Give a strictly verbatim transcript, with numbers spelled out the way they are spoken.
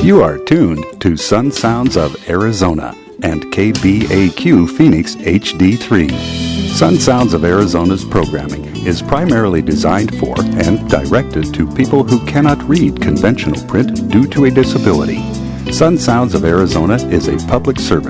You are tuned to Sun Sounds of Arizona and K B A Q Phoenix H D three. Sun Sounds of Arizona's programming is primarily designed for and directed to people who cannot read conventional print due to a disability. Sun Sounds of Arizona is a public service